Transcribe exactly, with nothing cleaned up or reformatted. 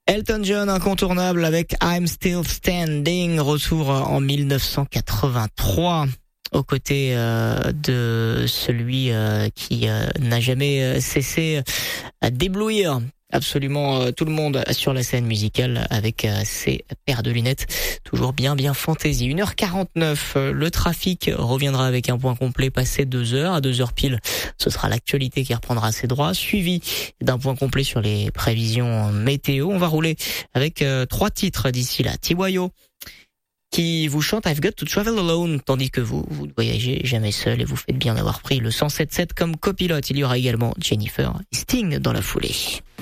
Elton John incontournable avec I'm Still Standing, retour en dix-neuf cent quatre-vingt-trois. Aux côtés euh, de celui euh, qui euh, n'a jamais euh, cessé d'éblouir absolument euh, tout le monde sur la scène musicale avec euh, ses paires de lunettes, toujours bien bien fantaisie. une heure quarante-neuf, euh, le trafic reviendra avec un point complet passé deux heures. À deux heures pile, ce sera l'actualité qui reprendra ses droits, suivi d'un point complet sur les prévisions météo. On va rouler avec euh, trois titres d'ici là. T Y O qui vous chante I've Got to Travel Alone, tandis que vous, vous ne voyagez jamais seul et vous faites bien d'avoir pris le cent sept sept comme copilote. Il y aura également Jennifer et Sting dans la foulée.